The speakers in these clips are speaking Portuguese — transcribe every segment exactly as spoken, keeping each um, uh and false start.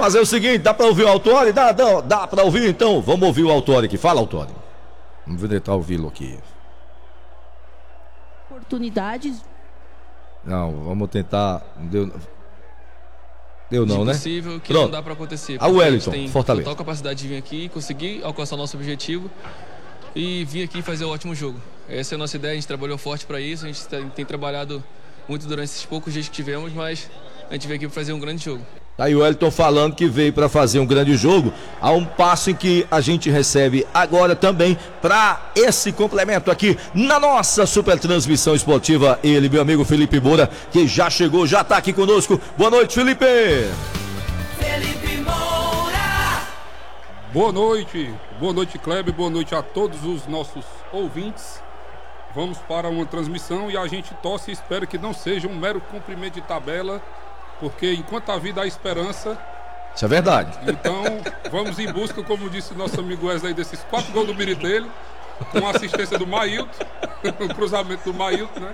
Fazer o seguinte, dá pra ouvir o Autori? Dá, dá, dá pra ouvir, então vamos ouvir o Autori aqui. Fala, Autori. Vamos tentar ouvi-lo aqui. Oportunidades. Não, vamos tentar. Deu, Deu não, né? Impossível que Pronto. não dá pra acontecer. A Wellington, tem Fortaleza. total capacidade de vir aqui, conseguir alcançar o nosso objetivo e vir aqui fazer um ótimo jogo. Essa é a nossa ideia, a gente trabalhou forte para isso, a gente tem, tem trabalhado muito durante esses poucos dias que tivemos, mas a gente veio aqui para fazer um grande jogo. Tá aí o Wellington falando que veio para fazer um grande jogo, a um passo em que a gente recebe agora também para esse complemento aqui na nossa super transmissão esportiva, ele, meu amigo Felipe Moura, que já chegou, já tá aqui conosco. Boa noite, Felipe! Felipe Moura! Boa noite, boa noite, Kleber, boa noite a todos os nossos ouvintes. Vamos para uma transmissão e a gente torce e espera que não seja um mero cumprimento de tabela, porque enquanto a vida há esperança. Isso é verdade. Então vamos em busca, como disse nosso amigo Wesley, desses quatro gols do Miritelli, com a assistência do Mailton, o cruzamento do Mailton, né?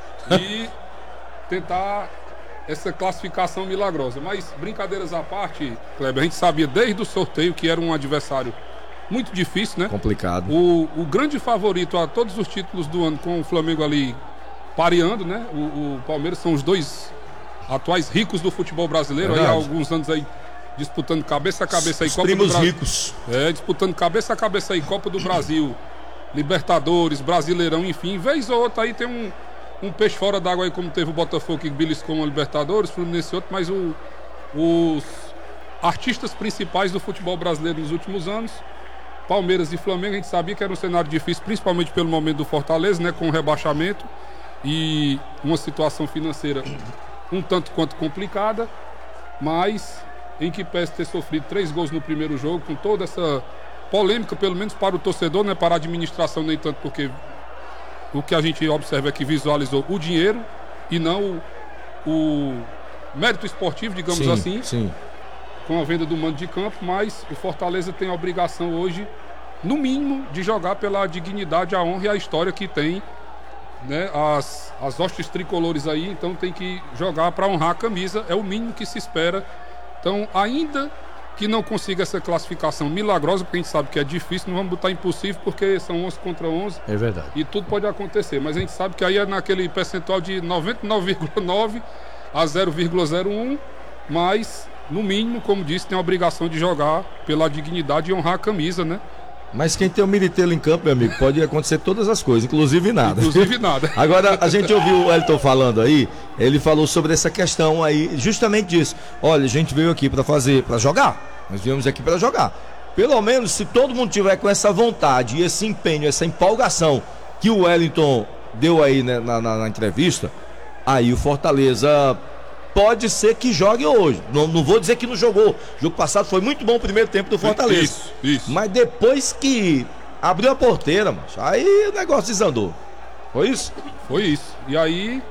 E tentar essa classificação milagrosa. Mas brincadeiras à parte, Kleber, a gente sabia desde o sorteio que era um adversário muito difícil, né? Complicado. O, o grande favorito a todos os títulos do ano, com o Flamengo ali pareando, né? O, o Palmeiras são os dois atuais ricos do futebol brasileiro, aí há alguns anos aí disputando cabeça a cabeça aí Os Copa do primos Brasil. ricos. É, disputando cabeça a cabeça aí Copa do Brasil, Libertadores, Brasileirão, enfim. Vez ou outra aí tem um, um peixe fora d'água aí, como teve o Botafogo que beliscou uma Libertadores, Fluminense outro, mas o, os artistas principais do futebol brasileiro nos últimos anos, Palmeiras e Flamengo, a gente sabia que era um cenário difícil, principalmente pelo momento do Fortaleza, né, com o rebaixamento e uma situação financeira um tanto quanto complicada, mas em que pese ter sofrido três gols no primeiro jogo, com toda essa polêmica, pelo menos para o torcedor, né, para a administração nem tanto, porque o que a gente observa é que visualizou o dinheiro e não o, o mérito esportivo, digamos sim, assim, sim. com a venda do mando de campo, mas o Fortaleza tem a obrigação hoje, no mínimo, de jogar pela dignidade, a honra e a história que tem, né, as, as hostes tricolores aí, então tem que jogar para honrar a camisa, é o mínimo que se espera. Então, ainda que não consiga essa classificação milagrosa, porque a gente sabe que é difícil, não vamos botar impossível, porque são onze contra onze. É verdade. E tudo pode acontecer, mas a gente sabe que aí é naquele percentual de noventa e nove vírgula nove a zero vírgula zero um, mas, no mínimo, como disse, tem a obrigação de jogar pela dignidade e honrar a camisa, né? Mas quem tem o Miritelli em campo, meu amigo, pode acontecer todas as coisas, inclusive nada. Inclusive nada. Agora, a gente ouviu o Wellington falando aí, ele falou sobre essa questão aí, justamente disso. Olha, a gente veio aqui para fazer, para jogar. Nós viemos aqui para jogar. Pelo menos, se todo mundo tiver com essa vontade e esse empenho, essa empolgação que o Wellington deu aí, né, na, na, na entrevista, aí o Fortaleza pode ser que jogue hoje. Não, não vou dizer que não jogou. O jogo passado foi muito bom o primeiro tempo do Fortaleza. Isso, isso. Mas depois que abriu a porteira, macho, aí o negócio desandou. Foi isso? Foi isso. E aí,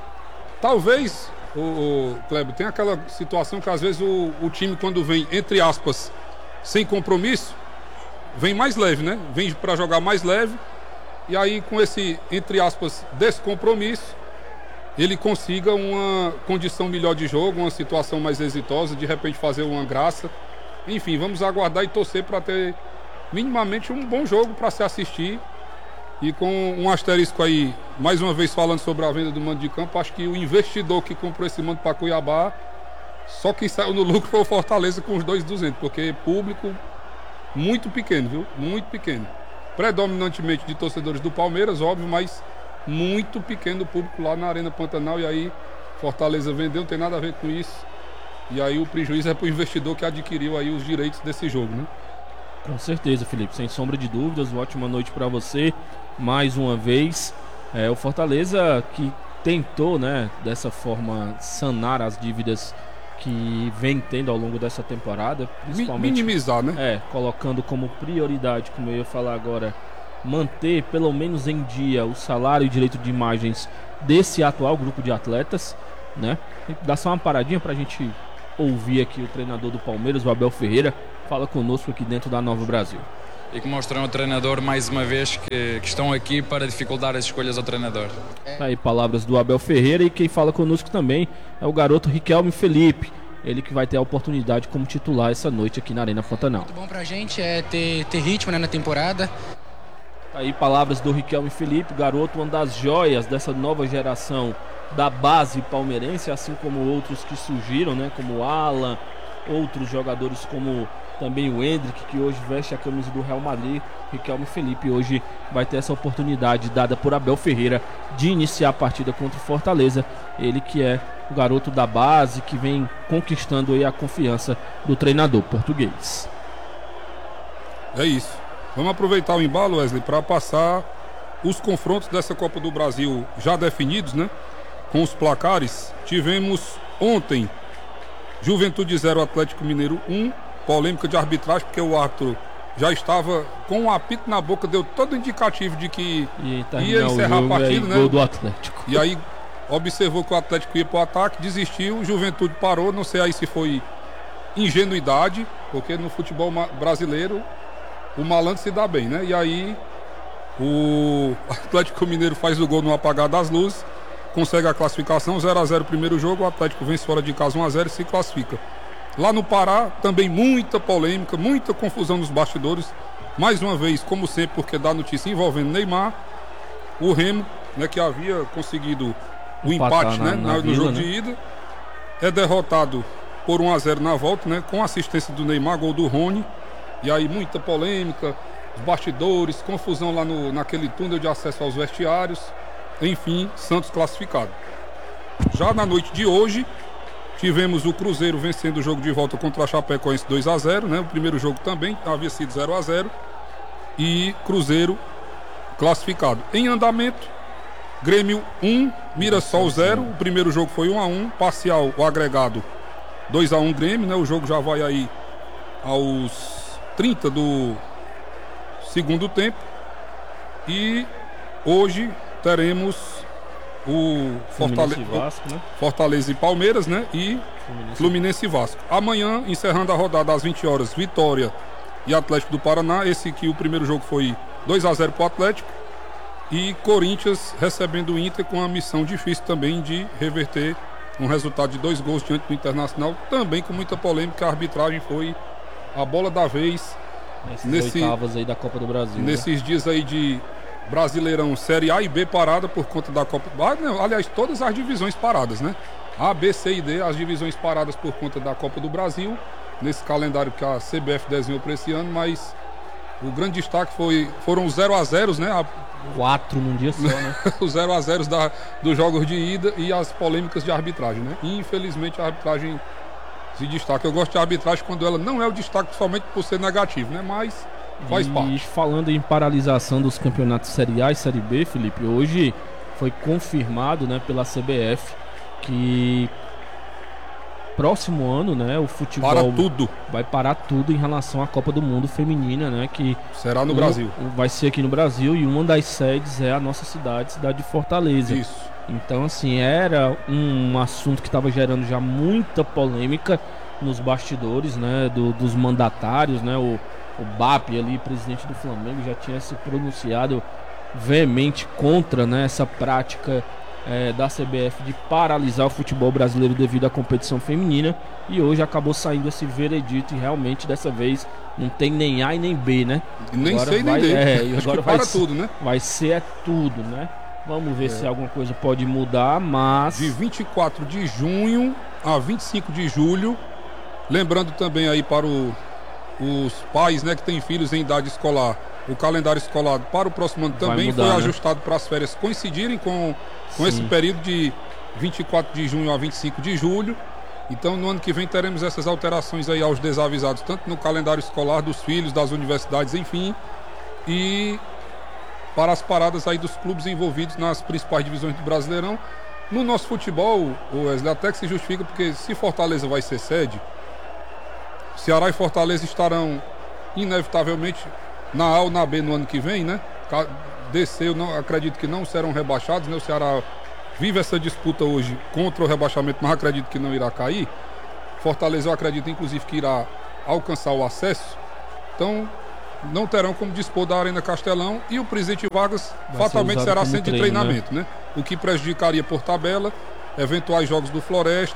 talvez, o, o Kleber, tem aquela situação que às vezes o, o time, quando vem, entre aspas, sem compromisso, vem mais leve, né? Vem para jogar mais leve. E aí, com esse, entre aspas, descompromisso, ele consiga uma condição melhor de jogo, uma situação mais exitosa, de repente fazer uma graça. Enfim, vamos aguardar e torcer para ter minimamente um bom jogo para se assistir. E com um asterisco aí, mais uma vez falando sobre a venda do mando de campo, acho que o investidor que comprou esse mando para Cuiabá, só quem saiu no lucro foi o Fortaleza com os dois mil e duzentos, porque público muito pequeno, viu? Muito pequeno. Predominantemente de torcedores do Palmeiras, óbvio, mas muito pequeno o público lá na Arena Pantanal. E aí Fortaleza vendeu, não tem nada a ver com isso. E aí o prejuízo é para o investidor que adquiriu aí os direitos desse jogo, né? Com certeza, Felipe, sem sombra de dúvidas. Uma ótima noite para você mais uma vez. É, o Fortaleza que tentou, né, dessa forma sanar as dívidas que vem tendo ao longo dessa temporada, principalmente minimizar, né? É, colocando como prioridade, como eu ia falar agora, manter pelo menos em dia o salário e direito de imagens desse atual grupo de atletas, né? Dá só uma paradinha pra gente ouvir aqui o treinador do Palmeiras, o Abel Ferreira, fala conosco aqui dentro da Nova Brasil. E que mostram ao treinador mais uma vez que, que estão aqui para dificultar as escolhas ao treinador. Tá aí palavras do Abel Ferreira, e quem fala conosco também é o garoto Riquelme Felipe, ele que vai ter a oportunidade como titular essa noite aqui na Arena Pantanal. Muito bom pra gente é ter, ter ritmo, né, na temporada. Aí palavras do Riquelme Felipe, garoto, uma das joias dessa nova geração da base palmeirense, assim como outros que surgiram, né, como o Alan, outros jogadores como também o Endrick, que hoje veste a camisa do Real Madrid. Riquelme Felipe hoje vai ter essa oportunidade dada por Abel Ferreira de iniciar a partida contra o Fortaleza. Ele que é o garoto da base, que vem conquistando aí a confiança do treinador português. É isso. Vamos aproveitar o embalo, Wesley, para passar os confrontos dessa Copa do Brasil já definidos, né? Com os placares. Tivemos ontem Juventude zero, Atlético Mineiro um. Polêmica de arbitragem, porque o árbitro já estava com um apito na boca, deu todo indicativo de que ia encerrar a partida, né? Gol do Atlético. E aí observou que o Atlético ia para o ataque, desistiu, o Juventude parou, não sei aí se foi ingenuidade, porque no futebol brasileiro o malandro se dá bem, né? E aí o Atlético Mineiro faz o gol no apagar das luzes, consegue a classificação, zero a zero primeiro jogo, o Atlético vence fora de casa um a zero e se classifica. Lá no Pará, também muita polêmica, muita confusão nos bastidores. Mais uma vez, como sempre, porque dá notícia envolvendo Neymar. O Remo, né, que havia conseguido o empate, na, né, na no vila, jogo né? de ida. É derrotado por um a zero na volta, né, com assistência do Neymar, gol do Rony. E aí muita polêmica, os bastidores, confusão lá no, naquele túnel de acesso aos vestiários. Enfim, Santos classificado. Já na noite de hoje, tivemos o Cruzeiro vencendo o jogo de volta contra a Chapecoense dois a zero, né? O primeiro jogo também havia sido zero a zero. E Cruzeiro classificado. Em andamento, Grêmio um, Mirassol zero. O primeiro jogo foi um a um, parcial o agregado dois a um Grêmio, né? O jogo já vai aí aos trinta do segundo tempo. E hoje teremos o Fortaleza, Fluminense e Vasco, né? Fortaleza e Palmeiras, né? E Fluminense. Fluminense e Vasco. Amanhã, encerrando a rodada às vinte horas, Vitória e Atlético do Paraná. Esse que o primeiro jogo foi dois a zero para o Atlético. E Corinthians recebendo o Inter com uma missão difícil também de reverter um resultado de dois gols diante do Internacional. Também com muita polêmica, a arbitragem foi a bola da vez. Nesses nesse, oitavas aí da Copa do Brasil. Nesses né? dias aí de Brasileirão Série A e B parada por conta da Copa. Ah, não, aliás, todas as divisões paradas, né? A, B, C e D, as divisões paradas por conta da Copa do Brasil, nesse calendário que a C B F desenhou para esse ano, mas o grande destaque foi, foram os zero a zero, né? A, Quatro num dia só, né? os zero a zero da, dos jogos de ida e as polêmicas de arbitragem, né? E, infelizmente a arbitragem se destaca. Eu gosto de arbitragem quando ela não é o destaque somente por ser negativo, né? Mas faz e parte. falando em paralisação dos campeonatos Série A e Série B, Felipe, hoje foi confirmado, né, pela C B F que próximo ano, né, o futebol Para tudo. vai parar tudo em relação à Copa do Mundo feminina, né, que será no um, Brasil. Vai ser aqui no Brasil e uma das sedes é a nossa cidade, cidade de Fortaleza. Isso. Então, assim, era um assunto que estava gerando já muita polêmica nos bastidores, né, do, dos mandatários, né, o, o B A P ali, presidente do Flamengo, já tinha se pronunciado veemente contra, né, essa prática é, da C B F de paralisar o futebol brasileiro devido à competição feminina, e hoje acabou saindo esse veredito e realmente dessa vez não tem nem A e nem B, né? Nem agora sei vai, nem D. é, e agora vai para ser, tudo, né? Vai ser é tudo, né? Vamos ver É. se alguma coisa pode mudar, mas... De vinte e quatro de junho a vinte e cinco de julho. Lembrando também aí para o, os pais, né, que têm filhos em idade escolar, o calendário escolar para o próximo ano Vai também mudar, foi né? ajustado para as férias coincidirem com, com esse Sim. período de vinte e quatro de junho a vinte e cinco de julho. Então no ano que vem teremos essas alterações aí aos desavisados, tanto no calendário escolar dos filhos, das universidades, enfim, e para as paradas aí dos clubes envolvidos nas principais divisões do Brasileirão. No nosso futebol, o Wesley, até que se justifica, porque se Fortaleza vai ser sede, Ceará e Fortaleza estarão inevitavelmente na A ou na B no ano que vem, né? D C eu não, acredito que não serão rebaixados, né? O Ceará vive essa disputa hoje contra o rebaixamento, mas acredito que não irá cair. Fortaleza eu acredito inclusive que irá alcançar o acesso. Então não terão como dispor da Arena Castelão, e o presidente Vargas Vai fatalmente ser usado será como centro de treino, treinamento, né? O que prejudicaria por tabela eventuais jogos do Floresta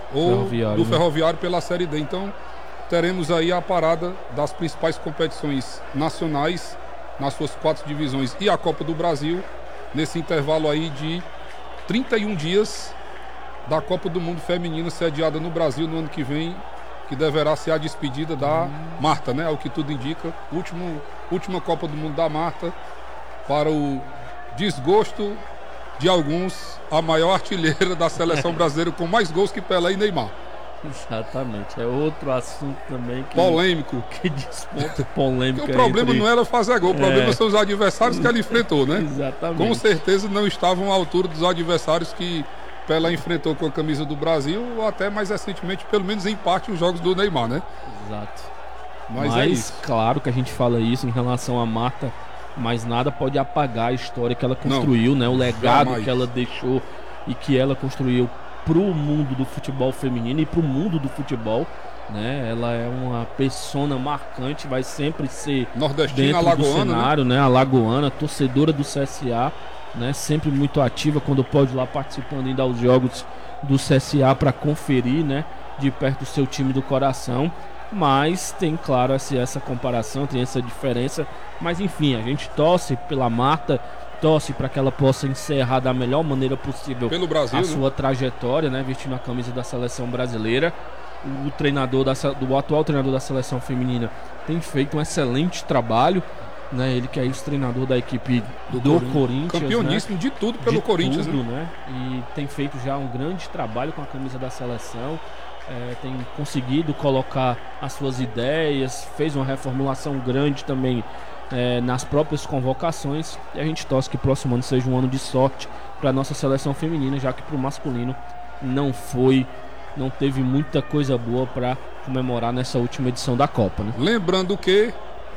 ou Ferroviário, do né? Ferroviário pela Série D. Então teremos aí a parada das principais competições nacionais nas suas quatro divisões e a Copa do Brasil nesse intervalo aí de trinta e um dias da Copa do Mundo Feminina sediada no Brasil no ano que vem, que deverá ser a despedida da Marta, né? Ao que tudo indica, último, última Copa do Mundo da Marta, para o desgosto de alguns, a maior artilheira da seleção brasileira com mais gols que Pelé e Neymar. Exatamente, é outro assunto também que, Polêmico. que desponta polêmica. Porque o problema entre... não era fazer gol, o problema É. são os adversários que ela enfrentou, né? Exatamente. Com certeza não estavam à altura dos adversários que Pelé enfrentou com a camisa do Brasil, ou até mais recentemente, pelo menos em parte, os jogos do Neymar, né? Exato. Mas, Mas é isso. claro que a gente fala isso em relação a Marta, mas nada pode apagar a história que ela construiu, né? O legado jamais. que ela deixou e que ela construiu pro mundo do futebol feminino e pro mundo do futebol, né? Ela é uma persona marcante, vai sempre ser Nordestina, dentro do alagoana, né? cenário, né? Alagoana, torcedora do C S A, né? Sempre muito ativa quando pode ir lá participando ainda aos jogos do C S A para conferir, né? De perto o seu time do coração. Mas tem, claro, essa, essa comparação, tem essa diferença. Mas enfim, a gente torce pela Marta, torce para que ela possa encerrar da melhor maneira possível Pelo Brasil, a né? sua trajetória, né? Vestindo a camisa da seleção brasileira. O treinador da, se- do atual treinador da seleção feminina tem feito um excelente trabalho, né? Ele que é ex-treinador da equipe do, Corinthians. Corinthians, Campeoníssimo né? de tudo pelo De Corinthians, tudo, né? né? E tem feito já um grande trabalho com a camisa da seleção. É, tem conseguido colocar as suas ideias, fez uma reformulação grande também é, nas próprias convocações. E a gente torce que o próximo ano seja um ano de sorte para a nossa seleção feminina, já que para o masculino não foi, não teve muita coisa boa para comemorar nessa última edição da Copa, né? Lembrando que,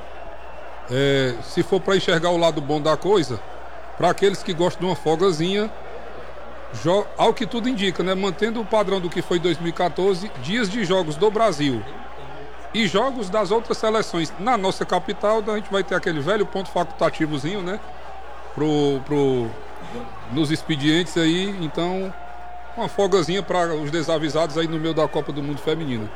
é, se for para enxergar o lado bom da coisa, para aqueles que gostam de uma folgazinha, jo- ao que tudo indica, né? Mantendo o padrão do que foi dois mil e quatorze, dias de jogos do Brasil e jogos das outras seleções na nossa capital, a gente vai ter aquele velho ponto facultativozinho, né? Pro, pro, nos expedientes aí, então uma folgazinha para os desavisados aí no meio da Copa do Mundo Feminina.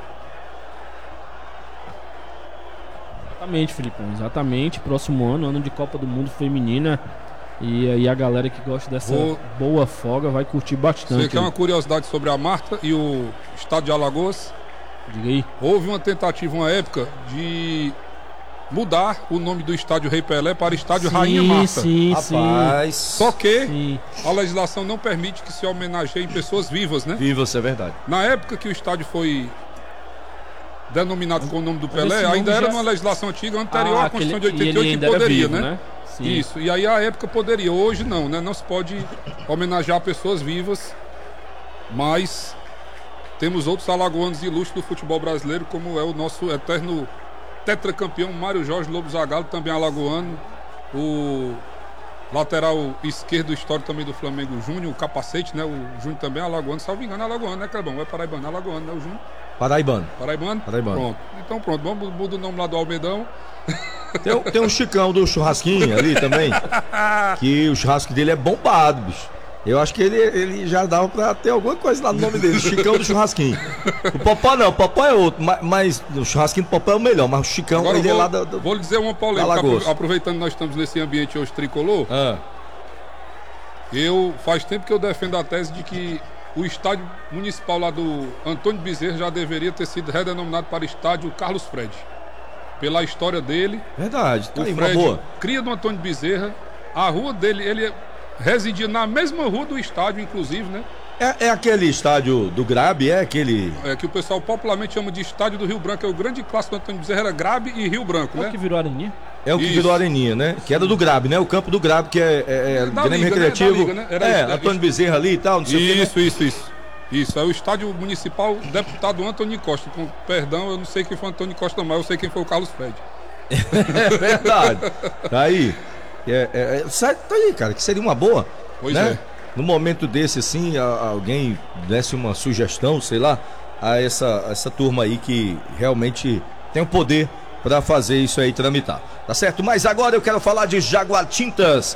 Exatamente, Filipão, exatamente. Próximo ano, ano de Copa do Mundo Feminina. E aí a galera que gosta dessa Vou- boa folga vai curtir bastante. Você quer uma curiosidade sobre a Marta e o estado de Alagoas? Diga aí. Houve uma tentativa, uma época, de mudar o nome do estádio Rei Pelé para estádio Rainha Marta. Sim, sim, Rapaz, Só que sim. a legislação não permite que se homenageiem pessoas vivas, né? viva, isso é verdade. Na época que o estádio foi denominado com o nome do Mas esse Pelé, nome ainda era já- uma legislação antiga, anterior Ah, à Constituição de aquele- e oitenta e ele oito, ainda que era poderia, vivo, né? Sim. Isso, e aí a época poderia, hoje não, né? Não se pode homenagear pessoas vivas, mas temos outros alagoanos ilustres do futebol brasileiro, como é o nosso eterno tetracampeão Mário Jorge Lobo Zagallo, também alagoano, o lateral esquerdo histórico também do Flamengo, Júnior, o capacete, né? O Júnior também é alagoano, salvo engano é alagoano, né, Clebão? É paraibano, é alagoano, né, o Júnior? Paraibano. Paraibano? Paraibano. Pronto. Então pronto, vamos mudar o nome lá do Almedão. Tem, um- tem um Chicão do churrasquinho ali também, que o churrasco dele é bombado, bicho. Eu acho que ele, ele já dava pra ter alguma coisa lá no nome dele, Chicão do churrasquinho. O Popó não, o Popó é outro, mas, mas o churrasquinho do Popó é o melhor, mas o Chicão, Agora eu ele é vou, lá do... do... vou lhe dizer uma polêmica, Alagoas. apro- aproveitando que nós estamos nesse ambiente hoje tricolor. Ah, Eu faz tempo que eu defendo a tese de que o estádio municipal lá do Antônio Bezerra já deveria ter sido redenominado para estádio Carlos Fred. Pela história dele, verdade, tá o aí, uma Fred, boa. cria do Antônio Bezerra, a rua dele, ele residia na mesma rua do estádio, inclusive, né? É, é aquele estádio do Grabe, é aquele... É, que o pessoal popularmente chama de estádio do Rio Branco. É o grande clássico do Antônio Bezerra, era Grabe e Rio Branco, É o né? que virou areninha? É o que Isso. virou Areninha, né? Que era do Grabe, né? O campo do Grabe, que é, é, é Da Grêmio Liga, né? Recreativo. Da Liga, né? Era é, isso, né? Antônio Bezerra ali e tal, não sei o que, né? Isso, isso, isso. Isso, é o estádio municipal deputado Antônio Costa. Com perdão, eu não sei quem foi Antônio Costa, mas eu sei quem foi o Carlos Fred. É verdade. Tá aí. É, é, é, sai- tá aí, cara, que seria uma boa. Pois né? é. No momento desse, assim, a- alguém desse uma sugestão, sei lá, a essa, essa turma aí que realmente tem o poder para fazer isso aí tramitar. Tá certo? Mas agora eu quero falar de Jaguar Tintas.